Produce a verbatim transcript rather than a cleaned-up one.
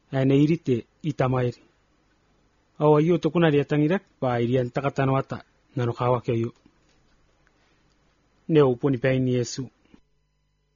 ane irite itamairi. Awa iyo tokuna ria tangirak pa irian takatano ata nano kawa keyo. Ne uponi pa ini Yesu.